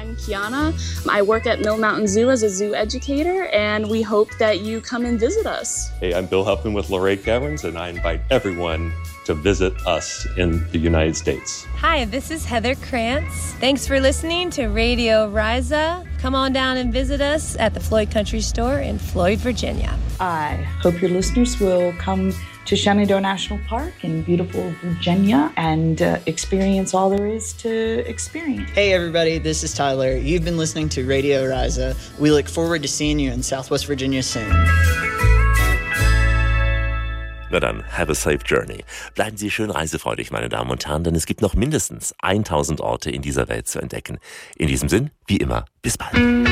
I'm Kiana. I work at Mill Mountain Zoo as a zoo educator, and we hope that you come and visit us. Hey, I'm Bill Huffman with Luray Caverns, and I invite everyone to visit us in the United States. Hi, this is Heather Krantz. Thanks for listening to Radio Riza. Come on down and visit us at the Floyd Country Store in Floyd, Virginia. I hope your listeners will come to Shenandoah National Park in beautiful Virginia and experience all there is to experience. Hey everybody, this is Tyler. You've been listening to Radio Riza. We look forward to seeing you in Southwest Virginia soon. Na dann, have a safe journey. Bleiben Sie schön reisefreudig, meine Damen und Herren, denn es gibt noch mindestens 1000 Orte in dieser Welt zu entdecken. In diesem Sinn, wie immer, bis bald.